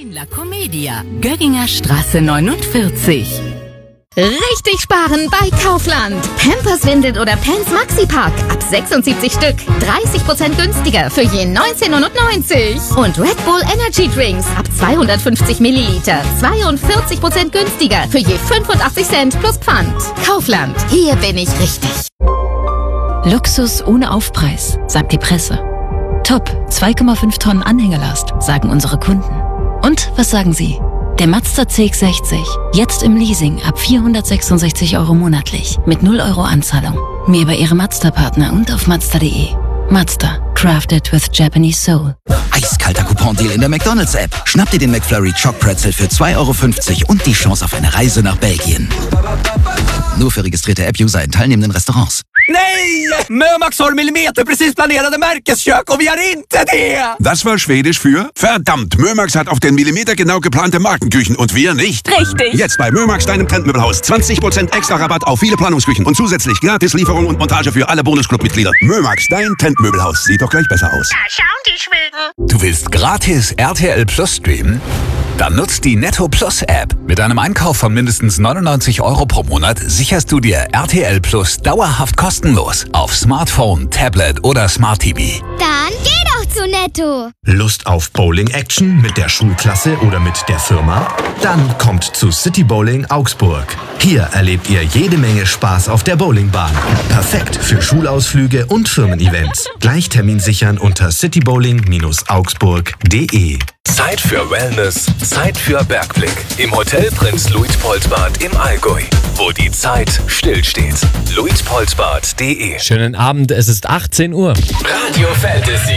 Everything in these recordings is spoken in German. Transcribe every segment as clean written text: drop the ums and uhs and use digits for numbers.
La Comedia, Gögginger Straße 49. Richtig sparen bei Kaufland. Pampers, Windeln oder Pants Maxipack. Ab 76 Stück. 30% günstiger für je 19,90 €. Und Red Bull Energy Drinks. Ab 250 Milliliter. 42% günstiger für je 85 Cent plus Pfand. Kaufland. Hier bin ich richtig. Luxus ohne Aufpreis, sagt die Presse. Top, 2,5 Tonnen Anhängerlast, sagen unsere Kunden. Und was sagen Sie? Der Mazda CX-60, jetzt im Leasing ab 466 € monatlich, mit 0 € Anzahlung. Mehr bei Ihrem Mazda-Partner und auf Mazda.de. Mazda, crafted with Japanese soul. Eiskalter Coupon-Deal in der McDonalds-App. Schnapp dir den McFlurry Choc Pretzel für 2,50 € und die Chance auf eine Reise nach Belgien. Nur für registrierte App-User in teilnehmenden Restaurants. Nej! Mömax har millimeterprecis planerade märkeskök och vi har inte det! Das war Schwedisch für verdammt, Mömax hat auf den Millimeter genau geplante Markenküchen und wir nicht. Richtig. Jetzt bei Mömax, deinem Trendmöbelhaus. 20% extra Rabatt auf viele Planungsküchen und zusätzlich gratis Lieferung und Montage für alle Bonusclub-Mitglieder. Mömax, dein Trendmöbelhaus. Sieht doch gleich besser aus. Da schauen die Schweden. Du willst gratis RTL Plus streamen? Dann nutzt die Netto Plus App. Mit einem Einkauf von mindestens 99 € pro Monat sicherst du dir RTL Plus dauerhaft kostenlos auf Smartphone, Tablet oder Smart TV. Dann geh doch zu Netto. Lust auf Bowling-Action mit der Schulklasse oder mit der Firma? Dann kommt zu City Bowling Augsburg. Hier erlebt ihr jede Menge Spaß auf der Bowlingbahn. Perfekt für Schulausflüge und Firmen-Events. Gleich Termin sichern unter citybowling-augsburg.de. Zeit für Wellness, Zeit für Bergblick. Im Hotel Prinz Luitpoldbad im Allgäu, wo die Zeit stillsteht. luitpoldbad.de. Schönen Abend, es ist 18 Uhr. Radio Fantasy.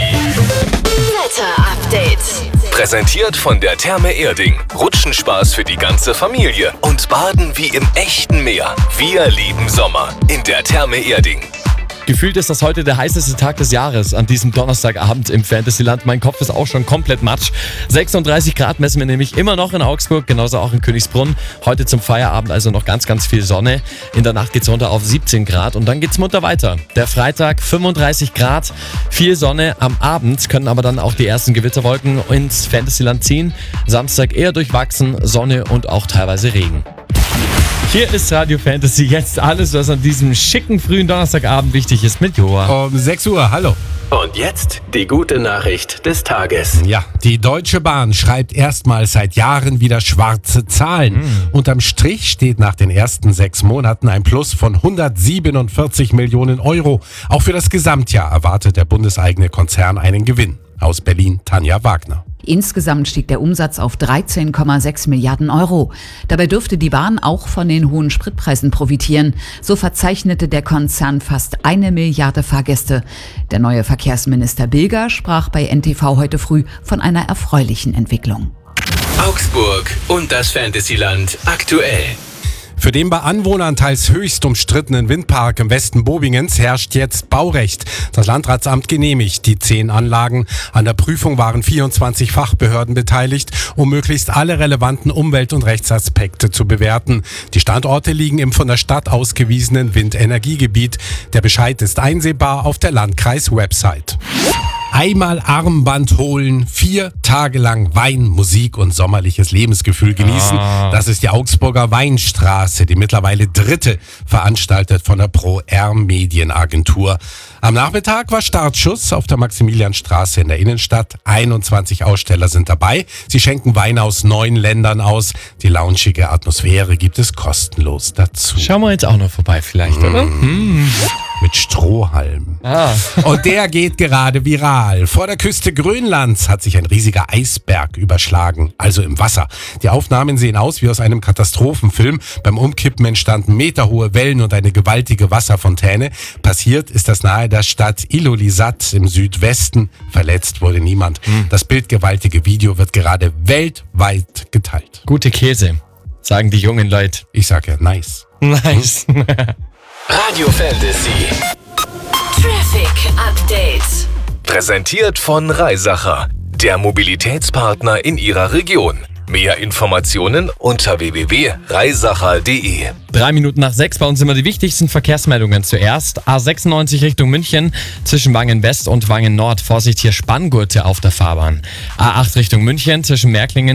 Wetter-Update. Präsentiert von der Therme Erding. Rutschenspaß für die ganze Familie und Baden wie im echten Meer. Wir lieben Sommer in der Therme Erding. Gefühlt ist das heute der heißeste Tag des Jahres an diesem Donnerstagabend im Fantasyland. Mein Kopf ist auch schon komplett matsch. 36 Grad messen wir nämlich immer noch in Augsburg, genauso auch in Königsbrunn. Heute zum Feierabend also noch ganz, ganz viel Sonne. In der Nacht geht's runter auf 17 Grad und dann geht's munter weiter. Der Freitag 35 Grad, viel Sonne. Am Abend können aber dann auch die ersten Gewitterwolken ins Fantasyland ziehen. Samstag eher durchwachsen, Sonne und auch teilweise Regen. Hier ist Radio Fantasy, jetzt alles, was an diesem schicken frühen Donnerstagabend wichtig ist mit Joa. Um 6 Uhr, hallo. Und jetzt die gute Nachricht des Tages. Ja, die Deutsche Bahn schreibt erstmals seit Jahren wieder schwarze Zahlen. Unterm Strich steht nach den ersten 6 Monaten ein Plus von 147 Millionen €. Auch für das Gesamtjahr erwartet der bundeseigene Konzern einen Gewinn. Aus Berlin, Tanja Wagner. Insgesamt stieg der Umsatz auf 13,6 Milliarden €. Dabei dürfte die Bahn auch von den hohen Spritpreisen profitieren. So verzeichnete der Konzern fast 1 Milliarde Fahrgäste. Der neue Verkehrsminister Bilger sprach bei NTV heute früh von einer erfreulichen Entwicklung. Augsburg und das Fantasyland aktuell. Für den bei Anwohnern teils höchst umstrittenen Windpark im Westen Bobingens herrscht jetzt Baurecht. Das Landratsamt genehmigt die 10 Anlagen. An der Prüfung waren 24 Fachbehörden beteiligt, um möglichst alle relevanten Umwelt- und Rechtsaspekte zu bewerten. Die Standorte liegen im von der Stadt ausgewiesenen Windenergiegebiet. Der Bescheid ist einsehbar auf der Landkreis-Website. Einmal Armband holen, 4 Tage lang Wein, Musik und sommerliches Lebensgefühl genießen. Das ist die Augsburger Weinstraße, die mittlerweile 3. veranstaltet von der Pro-R-Medienagentur. Am Nachmittag war Startschuss auf der Maximilianstraße in der Innenstadt. 21 Aussteller sind dabei. Sie schenken Wein aus 9 Ländern aus. Die launchige Atmosphäre gibt es kostenlos dazu. Schauen wir jetzt auch noch vorbei vielleicht, oder? Mit Strohhalm. Und der geht gerade viral. Vor der Küste Grönlands hat sich ein riesiger Eisberg überschlagen, also im Wasser. Die Aufnahmen sehen aus wie aus einem Katastrophenfilm. Beim Umkippen entstanden meterhohe Wellen und eine gewaltige Wasserfontäne. Passiert ist das nahe der Stadt Ilulissat im Südwesten. Verletzt wurde niemand. Das bildgewaltige Video wird gerade weltweit geteilt. Gute Käse, sagen die jungen Leute. Ich sage ja nice. Nice. Radio Fantasy. Traffic Update. Präsentiert von Reisacher, der Mobilitätspartner in Ihrer Region. Mehr Informationen unter www.reisacher.de. 3 Minuten nach 6 bei uns immer die wichtigsten Verkehrsmeldungen zuerst. A96 Richtung München zwischen Wangen West und Wangen Nord. Vorsicht, hier Spanngurte auf der Fahrbahn. A8 Richtung München zwischen Märklingen